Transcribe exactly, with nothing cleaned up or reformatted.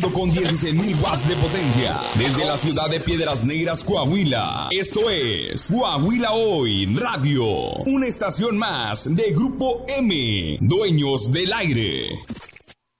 Contando con dieciséis mil watts de potencia. Desde la ciudad de Piedras Negras, Coahuila. Esto es Coahuila Hoy Radio. Una estación más de Grupo M. Dueños del aire.